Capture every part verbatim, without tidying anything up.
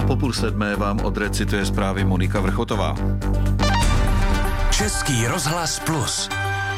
Po půl sedmé vám odrecituje zprávy Monika Vrchotová. Český rozhlas Plus.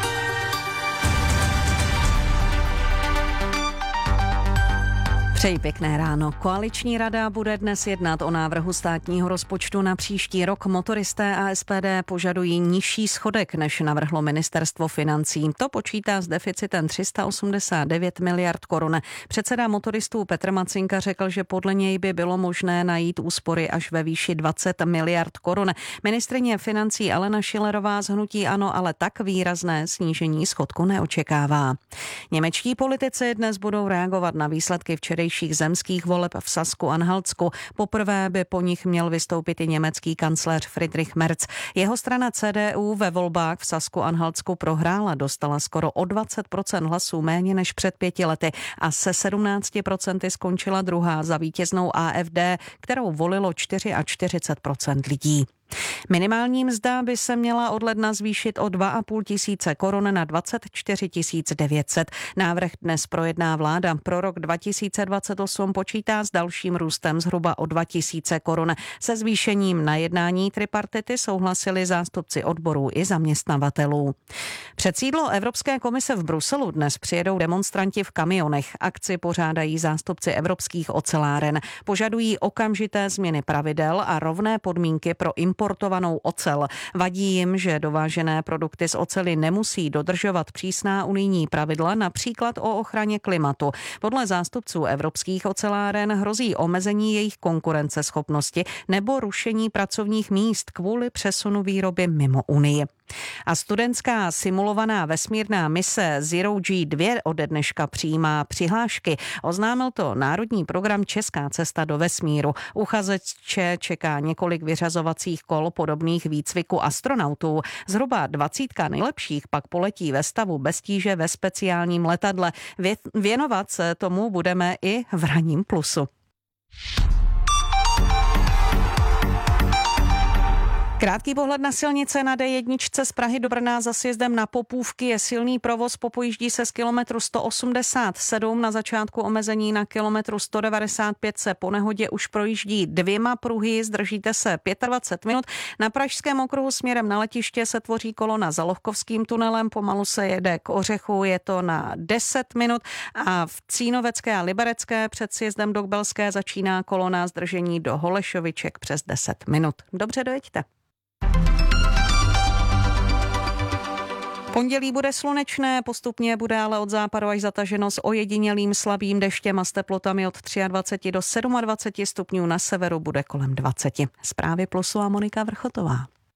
Přeji pěkné ráno. Koaliční rada bude dnes jednat o návrhu státního rozpočtu na příští rok. Motoristé a S P D požadují nižší schodek, než navrhlo ministerstvo financí. To počítá s deficitem tři sta osmdesát devět miliard korun. Předseda motoristů Petr Macinka řekl, že podle něj by bylo možné najít úspory až ve výši dvacet miliard korun. Ministryně financí Alena Schillerová z hnutí ANO ale tak výrazné snížení schodku neočekává. Němečtí politici dnes budou reagovat na výsledky včerejších zemských voleb v Sasku-Anhaltsku. Poprvé by po nich měl vystoupit i německý kancléř Friedrich Merz. Jeho strana C D U ve volbách v Sasku-Anhaltsku prohrála, dostala skoro o dvacet procent hlasů méně než před pěti lety a se sedmnácti procenty skončila druhá za vítěznou A F D, kterou volilo čtyřicet čtyři procent lidí. Minimální mzda by se měla od ledna zvýšit o dva a půl tisíce korun na dvacet čtyři tisíc devět set. Návrh dnes projedná vláda. Pro rok dva tisíce dvacet osm počítá s dalším růstem zhruba o dva tisíce korun. Se zvýšením na jednání tripartity souhlasili zástupci odborů i zaměstnavatelů. Před sídlo Evropské komise v Bruselu dnes přijedou demonstranti v kamionech. Akci pořádají zástupci evropských oceláren. Požadují okamžité změny pravidel a rovné podmínky pro importovanou ocel. Vadí jim, že dovážené produkty z oceli nemusí dodržovat přísná unijní pravidla, například o ochraně klimatu. Podle zástupců evropských oceláren hrozí omezení jejich konkurenceschopnosti nebo rušení pracovních míst kvůli přesunu výroby mimo Unii. A studentská simulovaná vesmírná mise Zero G dva ode dneška přijímá přihlášky. Oznámil to národní program Česká cesta do vesmíru. Uchazeče čeká několik vyřazovacích kol podobných výcviku astronautů. Zhruba dvacítka nejlepších pak poletí ve stavu bez tíže ve speciálním letadle. Věnovat se tomu budeme i v ranním plusu. Krátký pohled na silnice na D jedna z Prahy do Brna za sjezdem na Popůvky je silný provoz, popojíždí se z kilometru sto osmdesát sedm, na začátku omezení na kilometru sto devadesát pět se po nehodě už projíždí dvěma pruhy, zdržíte se dvacet pět minut. Na Pražském okruhu směrem na letiště se tvoří kolona za Lohkovským tunelem, pomalu se jede k Ořechu, je to na deset minut a v Cínovecké a Liberecké před sjezdem do Kbelské začíná kolona zdržení do Holešoviček přes deset minut. Dobře, dojeďte. Pondělí bude slunečné, postupně bude ale od západu až zataženo s ojedinělým slabým deštěm a s teplotami od dvacet tři do dvacet sedm stupňů, na severu bude kolem dvacet. Zprávy Plusu a Monika Vrchotová.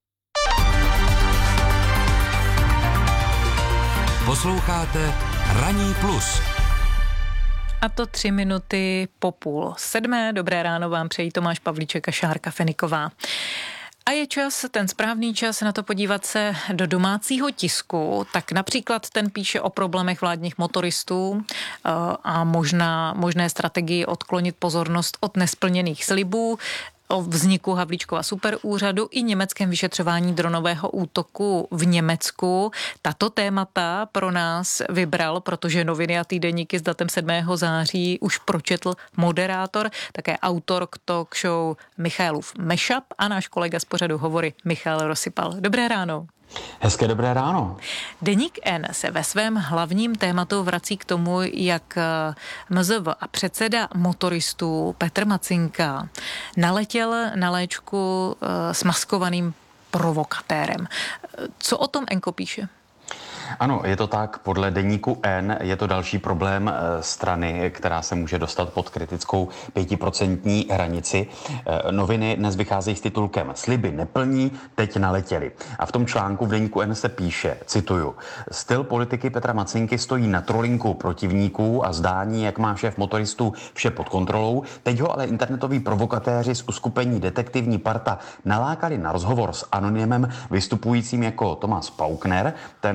Posloucháte Ranní plus. A to tři minuty po půl sedmé. Dobré ráno vám přejí Tomáš Pavlíček a Šárka Feniková. A je čas, ten správný čas na to podívat se do domácího tisku. Tak například ten píše o problémech vládních motoristů a možná, možné strategii odklonit pozornost od nesplněných slibů, o vzniku Havlíčkova superúřadu i německém vyšetřování dronového útoku v Německu. Tato témata pro nás vybral, protože noviny a týdeníky s datem sedmého září už pročetl moderátor, také autor talk show Michailův Mashup a náš kolega z pořadu Hovory Michal Rosypal. Dobré ráno. Hezké dobré ráno. Deník N se ve svém hlavním tématu vrací k tomu, jak M Z V a předseda motoristů Petr Macinka naletěl na léčku s maskovaným provokatérem. Co o tom Enko píše? Ano, je to tak. Podle deníku N je to další problém strany, která se může dostat pod kritickou pětiprocentní hranici. Noviny dnes vycházejí s titulkem Sliby neplní, teď naletěli. A v tom článku v deníku N se píše, cituju, styl politiky Petra Macinky stojí na trolinku protivníků a zdání, jak má šéf motoristů vše pod kontrolou. Teď ho ale internetoví provokatéři z uskupení Detektivní parta nalákali na rozhovor s anonymem vystupujícím jako Thomas Paukner. Ten kritizuje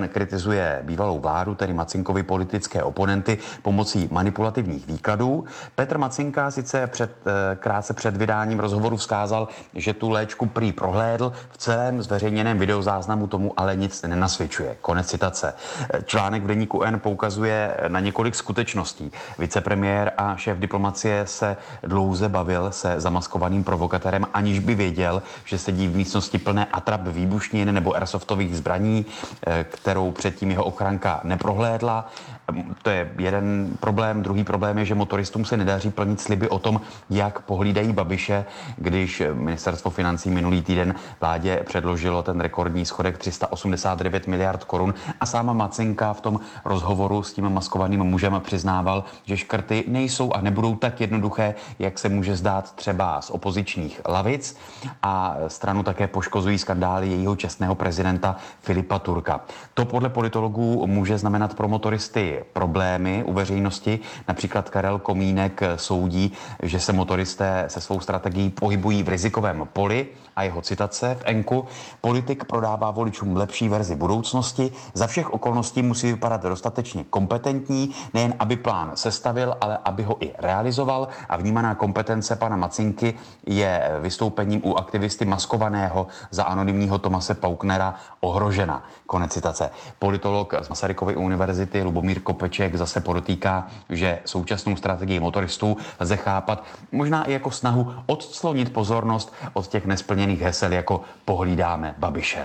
kritizuje bývalou vládu, tedy Macynkovi politické oponenty, pomocí manipulativních výkladů. Petr Macinka sice před, krátce před vydáním rozhovoru vzkázal, že tu léčku prý prohlédl, v celém zveřejněném videozáznamu tomu ale nic nenasvědčuje. Konec citace. Článek v deníku N poukazuje na několik skutečností. Vicepremiér a šéf diplomacie se dlouze bavil se zamaskovaným provokatérem, aniž by věděl, že sedí v místnosti plné atrap výbušnin nebo airsoftových zbraní, kterou předtím jeho ochranka neprohlédla. To je jeden problém. Druhý problém je, že motoristům se nedaří plnit sliby o tom, jak pohlídají Babiše, když ministerstvo financí minulý týden vládě předložilo ten rekordní schodek tři sta osmdesát devět miliard korun a sama Macynka v tom rozhovoru s tím maskovaným mužem přiznával, že škrty nejsou a nebudou tak jednoduché, jak se může zdát třeba z opozičních lavic, a stranu také poškozují skandály jejího čestného prezidenta Filipa Turka. To podle politologů může znamenat pro motoristy problémy u veřejnosti. Například Karel Komínek soudí, že se motoristé se svou strategií pohybují v rizikovém poli, a jeho citace v Enku: politik prodává voličům lepší verzi budoucnosti, za všech okolností musí vypadat dostatečně kompetentní, nejen aby plán sestavil, ale aby ho i realizoval, a vnímaná kompetence pana Macynky je vystoupením u aktivisty maskovaného za anonymního Tomase Pauknera ohrožena. Konec citace. Politolog z Masarykovy univerzity Lubomír Kopeček zase podotýká, že současnou strategii motoristů lze chápat možná i jako snahu odclonit pozornost od těch nesplněných hesel, jako pohlídáme Babiše.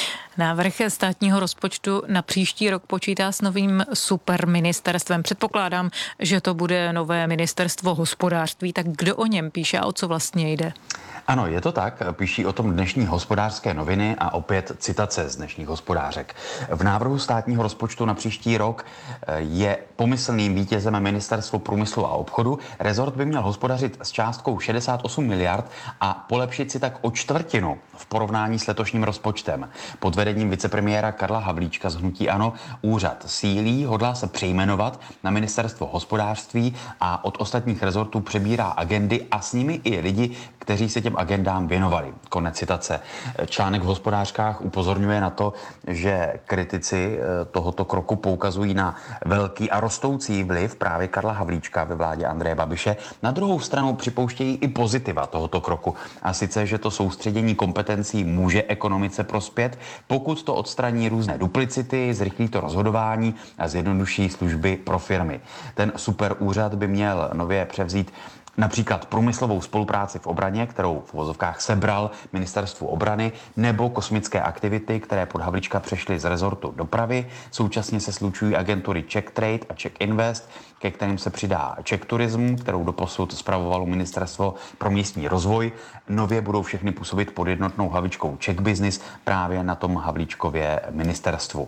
Návrh státního rozpočtu na příští rok počítá s novým superministerstvem. Předpokládám, že to bude nové ministerstvo hospodářství. Tak kdo o něm píše a o co vlastně jde? Ano, je to tak. Píší o tom dnešní Hospodářské noviny a opět citace z dnešních Hospodářek. V návrhu státního rozpočtu na příští rok je pomyslným vítězem Ministerstvo průmyslu a obchodu. Rezort by měl hospodařit s částkou šedesát osm miliard a polepšit si tak o čtvrtinu v porovnání s letošním rozpočtem. Pod vedením vicepremiéra Karla Havlíčka z hnutí ANO úřad sílí, hodlá se přejmenovat na Ministerstvo hospodářství a od ostatních rezortů přebírá agendy a s nimi i lidi, kteří se těm agendám věnovali. Konec citace. Článek v Hospodářkách upozorňuje na to, že kritici tohoto kroku poukazují na velký a rostoucí vliv právě Karla Havlíčka ve vládě Andreje Babiše. Na druhou stranu připouštějí i pozitiva tohoto kroku. A sice, že to soustředění kompetencí může ekonomice prospět, pokud to odstraní různé duplicity, zrychlí to rozhodování a zjednoduší služby pro firmy. Ten superúřad by měl nově převzít například průmyslovou spolupráci v obraně, kterou v uvozovkách sebral Ministerstvu obrany, nebo kosmické aktivity, které pod Havlíčka přešly z rezortu dopravy. Současně se slučují agentury Czech Trade a Czech Invest, ke kterým se přidá Czech Tourism, kterou doposud spravovalo Ministerstvo pro místní rozvoj. Nově budou všechny působit pod jednotnou hlavičkou Czech Business právě na tom Havlíčkově ministerstvu.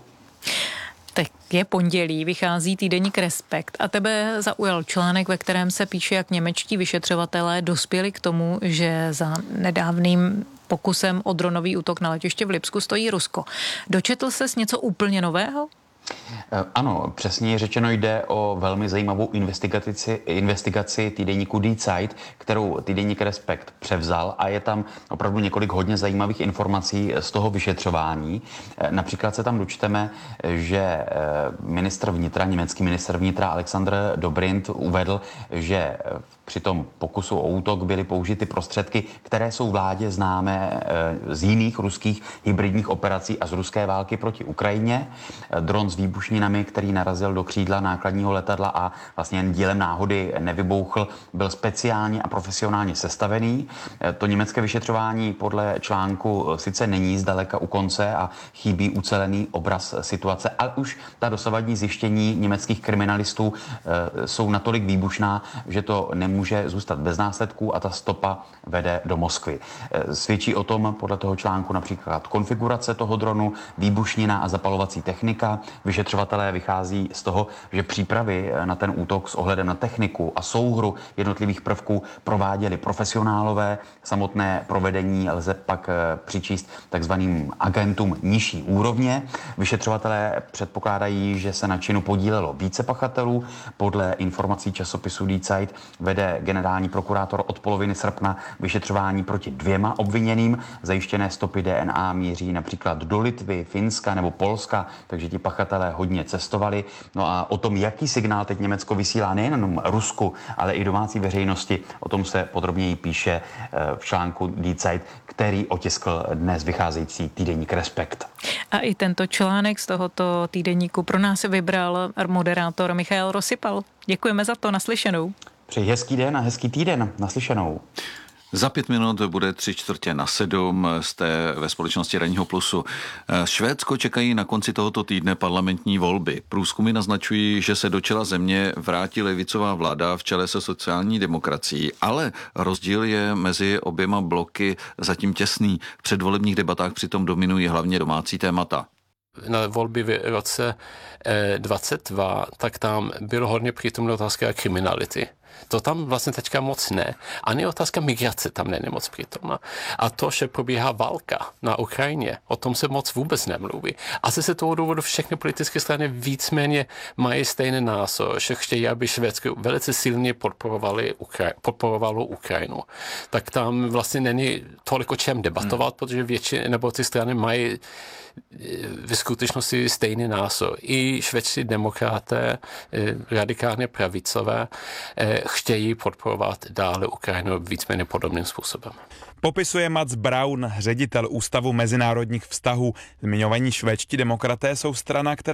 Tak je pondělí, vychází týdeník Respekt a tebe zaujal článek, ve kterém se píše, jak němečtí vyšetřovatelé dospěli k tomu, že za nedávným pokusem o dronový útok na letiště v Lipsku stojí Rusko. Dočetl ses něco úplně nového? Ano, přesně řečeno jde o velmi zajímavou investigaci, investigaci týdeníku Die Zeit, kterou týdeník Respekt převzal, a je tam opravdu několik hodně zajímavých informací z toho vyšetřování. Například se tam dočteme, že ministr vnitra, německý ministr vnitra Alexander Dobrindt uvedl, že při tom pokusu o útok byly použity prostředky, které jsou vládě známé z jiných ruských hybridních operací a z ruské války proti Ukrajině. Dron s výbušninami, který narazil do křídla nákladního letadla a vlastně jen dílem náhody nevybouchl, byl speciálně a profesionálně sestavený. To německé vyšetřování podle článku sice není zdaleka u konce a chybí ucelený obraz situace, ale už ta dosavadní zjištění německých kriminalistů e, jsou natolik výbušná, že to nemůže zůstat bez následků a ta stopa vede do Moskvy. E, svědčí o tom podle toho článku například konfigurace toho dronu, výbušnina a zapalovací technika. Vyšetřovatelé vychází z toho, že přípravy na ten útok s ohledem na techniku a souhru jednotlivých prvků prováděli profesionálové. Samotné provedení lze pak přičíst takzvaným agentům nižší úrovně. Vyšetřovatelé předpokládají, že se na činu podílelo více pachatelů. Podle informací časopisu Die Zeit vede generální prokurátor od poloviny srpna vyšetřování proti dvěma obviněným. Zajištěné stopy D N A míří například do Litvy, Finska nebo Polska, takže ti pachatelé podnikatelé hodně cestovali. No a o tom, jaký signál teď Německo vysílá nejenom Rusku, ale i domácí veřejnosti, o tom se podrobněji píše v článku Die Zeit, který otiskl dnes vycházející týdeník Respekt. A i tento článek z tohoto týdeníku pro nás vybral moderátor Michael Rosypal. Děkujeme za to, naslyšenou. Přeji hezký den a hezký týden, naslyšenou. Za pět minut bude tři čtvrtě na sedm, jste ve společnosti Ranního plusu. Švédsko čekají na konci tohoto týdne parlamentní volby. Průzkumy naznačují, že se do čela země vrátí levicová vláda v čele se sociální demokracií, ale rozdíl je mezi oběma bloky zatím těsný. V předvolebních debatách přitom dominují hlavně domácí témata. Na volby v roce dvacet dva, tak tam bylo hodně přítomná otázka kriminality. To tam vlastně teďka moc ne. Ani otázka migrace tam není moc přítomná. A to, že probíhá válka na Ukrajině, o tom se moc vůbec nemluví. Asi se toho důvodu všechny politické strany víceméně mají stejný názor, že chtějí, aby Švédsko velice silně podporovali Ukra- podporovalo Ukrajinu. Tak tam vlastně není tolik o čem debatovat, hmm. protože většině, nebo ty strany mají ve skutečnosti stejný názor. I švédští demokraté, radikálně pravicové, chtějí podporovat dále Ukrajinu víceméně podobným způsobem. Popisuje Mats Braun, ředitel Ústavu mezinárodních vztahů. Zmiňovaní švédští demokraté jsou strana, která